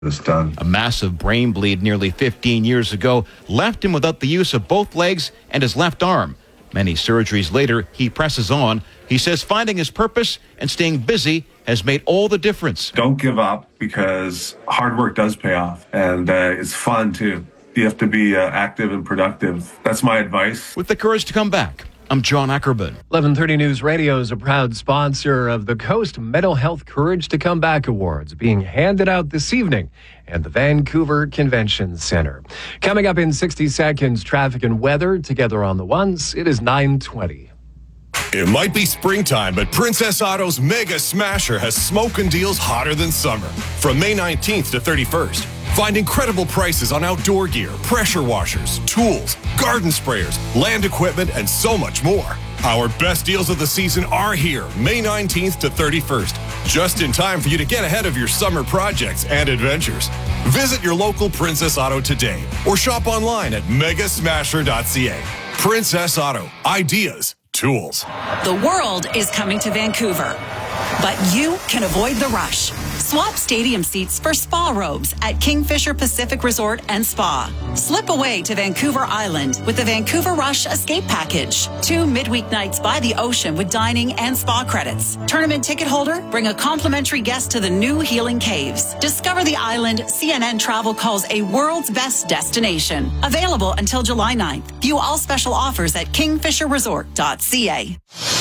this done. A massive brain bleed nearly 15 years ago left him without the use of both legs and his left arm. Many surgeries later, he presses on. He says finding his purpose and staying busy has made all the difference. Don't give up, because hard work does pay off, and it's fun too. You have to be active and productive. That's my advice. With the courage to come back, I'm John Ackerman. 1130 News Radio is a proud sponsor of the Coast Mental Health Courage to Come Back Awards being handed out this evening at the Vancouver Convention Center. Coming up in 60 seconds, traffic and weather together on the ones. It is 9:20. It might be springtime, but Princess Auto's Mega Smasher has smoking deals hotter than summer. From May 19th to 31st, find incredible prices on outdoor gear, pressure washers, tools, garden sprayers, land equipment, and so much more. Our best deals of the season are here, May 19th to 31st, just in time for you to get ahead of your summer projects and adventures. Visit your local Princess Auto today or shop online at megasmasher.ca. Princess Auto, ideas, tools. The world is coming to Vancouver, but you can avoid the rush. Swap stadium seats for spa robes at Kingfisher Pacific Resort and Spa. Slip away to Vancouver Island with the Vancouver Rush Escape Package. 2 midweek nights by the ocean with dining and spa credits. Tournament ticket holder, bring a complimentary guest to the new Healing Caves. Discover the island CNN Travel calls a world's best destination. Available until July 9th. View all special offers at kingfisherresort.ca.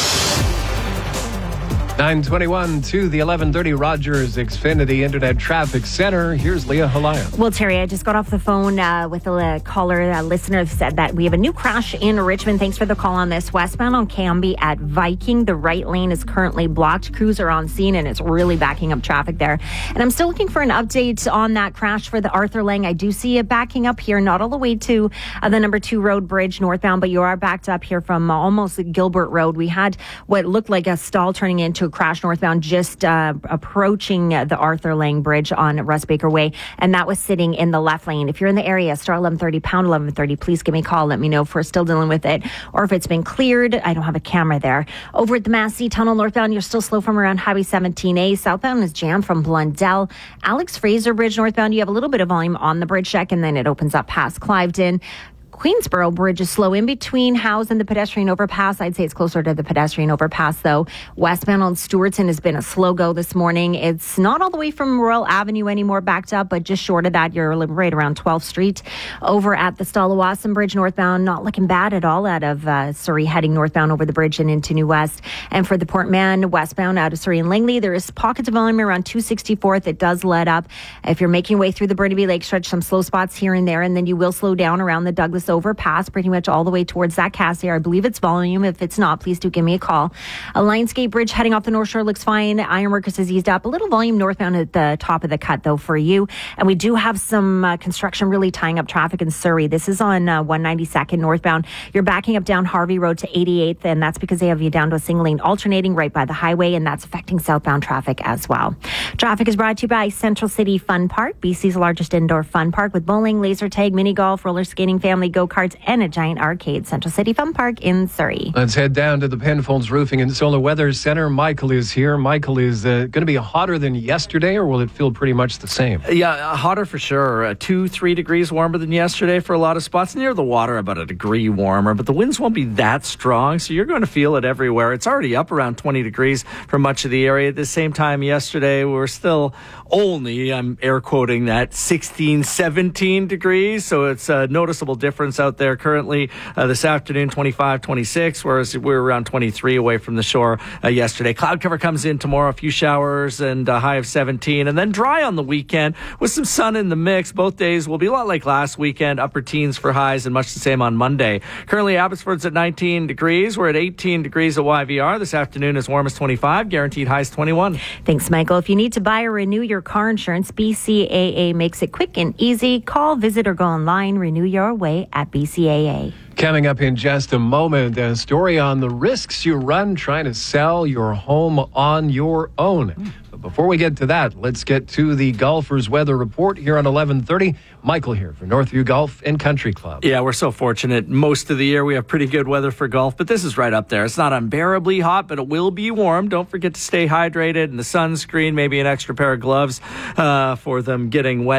9:21 to the 1130 Rogers Xfinity Internet Traffic Center. Here's Leah Halaya. Well, Terry, I just got off the phone with a caller. A listener said that we have a new crash in Richmond. Thanks for the call on this. Westbound on Cambie at Viking. The right lane is currently blocked. Crews are on scene, and it's really backing up traffic there. And I'm still looking for an update on that crash for the Arthur Lang. I do see it backing up here, not all the way to the number 2 road bridge northbound, but you are backed up here from almost Gilbert Road. We had what looked like a stall turning into crash northbound just approaching the Arthur Lang Bridge on Russ Baker Way, and that was sitting in the left lane. If you're in the area, star 1130, pound 1130, please give me a call. Let me know if we're still dealing with it or if it's been cleared. I don't have a camera there. Over at the Massey Tunnel northbound, you're still slow from around Highway 17A. Southbound is jammed from Blundell. Alex Fraser Bridge northbound, you have a little bit of volume on the bridge deck, and then it opens up past Cliveden. Queensboro Bridge is slow in between Howes and the pedestrian overpass. I'd say it's closer to the pedestrian overpass, though. Westbound on Stewartson has been a slow go this morning. It's not all the way from Royal Avenue anymore backed up, but just short of that, you're right around 12th Street. Over at the Stalawasan Bridge northbound, not looking bad at all out of Surrey, heading northbound over the bridge and into New West. And for the Port Mann westbound out of Surrey and Langley, there is pockets of volume around 264th. It does let up. If you're making your way through the Burnaby Lake stretch, some slow spots here and there, and then you will slow down around the Douglas overpass pretty much all the way towards that Cassiar. I believe it's volume. If it's not, please do give me a call. A Lionsgate Bridge heading off the North Shore looks fine. Ironworkers has eased up. A little volume northbound at the top of the cut, though, for you. And we do have some construction really tying up traffic in Surrey. This is on 192nd northbound. You're backing up down Harvey Road to 88th, and that's because they have you down to a single lane alternating right by the highway, and that's affecting southbound traffic as well. Traffic is brought to you by Central City Fun Park, BC's largest indoor fun park with bowling, laser tag, mini golf, roller skating, family go-karts, and a giant arcade. Central City Fun Park in Surrey. Let's head down to the Penfolds Roofing and Solar Weather Center. Michael is here. Michael, is going to be hotter than yesterday, or will it feel pretty much the same? Yeah, hotter for sure. 2-3 degrees warmer than yesterday for a lot of spots. Near the water, about a degree warmer, but the winds won't be that strong, so you're going to feel it everywhere. It's already up around 20 degrees for much of the area. At the same time yesterday, we were still only, I'm air quoting that, 16, 17 degrees, so it's a noticeable difference out there currently. This afternoon, 25, 26, whereas we're around 23 away from the shore yesterday. Cloud cover comes in tomorrow, a few showers and a high of 17, and then dry on the weekend with some sun in the mix. Both days will be a lot like last weekend, upper teens for highs and much the same on Monday. Currently, Abbotsford's at 19 degrees. We're at 18 degrees at YVR. This afternoon, as warm as 25, guaranteed highs 21. Thanks, Michael. If you need to buy or renew your car insurance, BCAA makes it quick and easy. Call, visit, or go online. Renew your way at BCAA. Coming up in just a moment, a story on the risks you run trying to sell your home on your own. But before we get to that, let's get to the golfers' weather report here on 11:30. Michael here for Northview Golf and Country Club. Yeah, we're so fortunate. Most of the year we have pretty good weather for golf, but this is right up there. It's not unbearably hot, but it will be warm. Don't forget to stay hydrated and the sunscreen, maybe an extra pair of gloves for them getting wet.